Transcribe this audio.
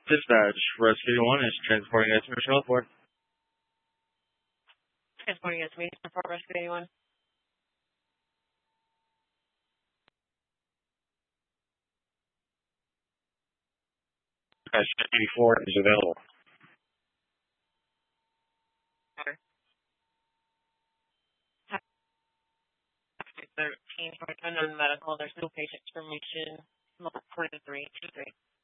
Dispatch, Rescue 1 is transporting us to Mission Airport. Transporting us to Mission Airport, Rescue 81. Dispatch 84 is available. Okay. 13, for unknown medical, there's no patient information, 4323.